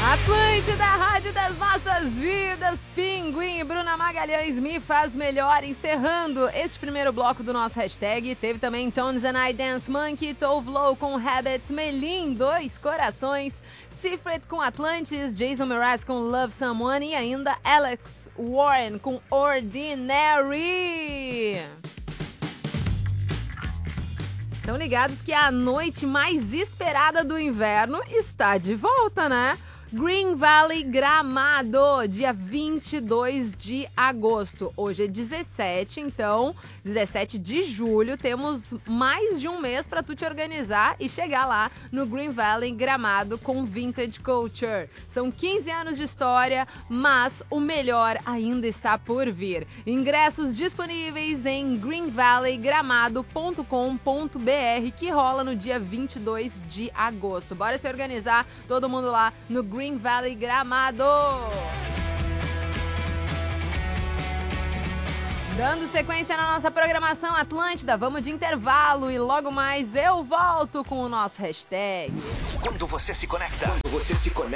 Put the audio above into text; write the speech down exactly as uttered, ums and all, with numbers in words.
Atlântida, rádio das nossas vidas, Pinguim e Bruna Magalhães, Me Faz Melhor, encerrando este primeiro bloco do nosso hashtag. Teve também Tones and I, Dance Monkey, Tove Lo com Habits, Melim, Dois Corações, Secret com Atlantis, Jason Mraz com Love Someone e ainda Alex Warren com Ordinary. Estão ligados que a noite mais esperada do inverno está de volta, né? Green Valley Gramado, dia vinte e dois de agosto. Hoje é dezessete, então, dezessete de julho, temos mais de um mês para tu te organizar e chegar lá no Green Valley Gramado com Vintage Culture. São quinze anos de história, mas o melhor ainda está por vir. Ingressos disponíveis em green valley gramado ponto com ponto b r, que rola no dia vinte e dois de agosto. Bora se organizar, todo mundo lá no Green Green Valley Gramado. Dando sequência na nossa programação Atlântida, vamos de intervalo e logo mais eu volto com o nosso hashtag. Quando você se conecta, quando você se conecta.